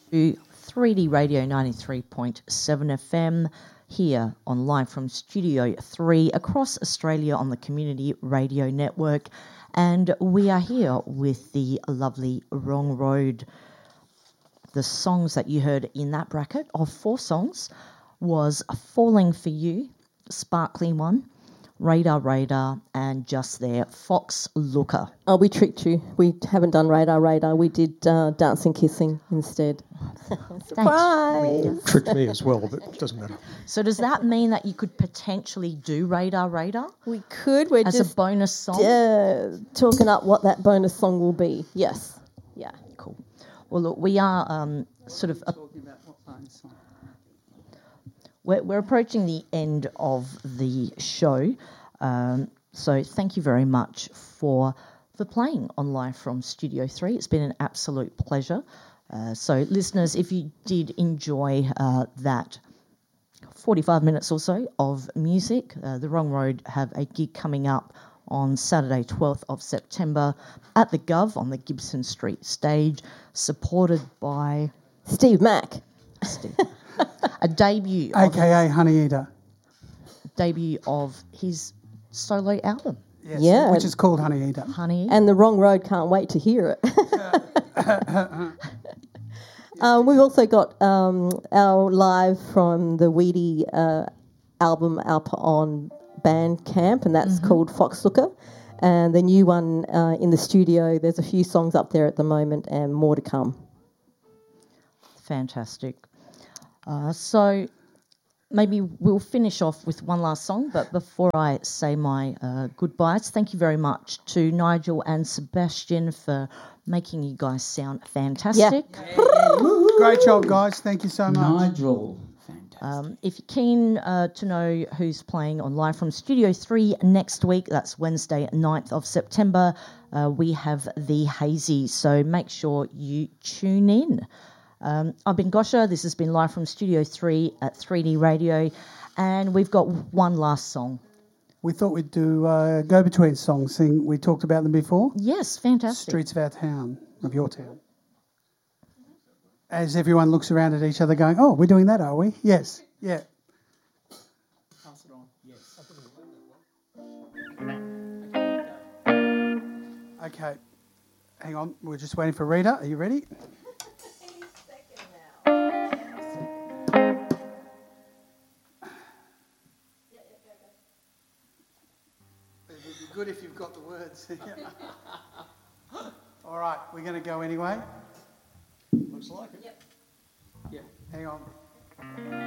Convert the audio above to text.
to 3D Radio 93.7 FM here online from Studio 3 across Australia on the Community Radio Network. And we are here with the lovely Wrong Road. The songs that you heard in that bracket of 4 songs was Falling For You, Sparkly One, Radar Radar, and just there, Fox Looker. Oh, we tricked you. We haven't done Radar Radar. We did Dancing Kissing instead. Surprise! Tricked me as well, but it doesn't matter. So does that mean that you could potentially do Radar Radar? We could. We're as just a bonus song? Talking up what that bonus song will be. Yes. Yeah. Cool. Well, look, we are sort of... Talking about what bonus song? We're approaching the end of the show, so thank you very much for playing on Live from Studio 3. It's been an absolute pleasure. So listeners, if you did enjoy that 45 minutes or so of music, The Wrong Road have a gig coming up on Saturday 12th of September at the Gov on the Gibson Street stage, supported by... Steve Mack. A debut, AKA Honey Eater. Debut of his solo album. Yes, Yeah. which is called Honey Eater. Honey. And The Wrong Road can't wait to hear it. We've also got our live from the Weedy album up on Bandcamp, and that's called Fox Looker. And the new one in the studio, there's a few songs up there at the moment and more to come. Fantastic. So maybe we'll finish off with one last song, but before I say my goodbyes, thank you very much to Nigel and Sebastian for making you guys sound fantastic. Yeah. Great job, guys. Thank you so much. Nigel, fantastic. If you're keen to know who's playing on Live from Studio 3 next week, that's Wednesday, 9th of September, we have The Hazy, so make sure you tune in. I've been Gosha. This has been Live from Studio 3 at 3D Radio, and we've got one last song. We thought we'd do go-between songs. We talked about them before. Yes, fantastic. Streets of our town, of your town. As everyone looks around at each other going, oh, we're doing that, are we? Yes. Yeah. Pass it on. Yes. Okay. Hang on. We're just waiting for Rita. Are you ready? Good if you've got the words. All right, we're going to go anyway. Looks like it. Yeah. Hang on.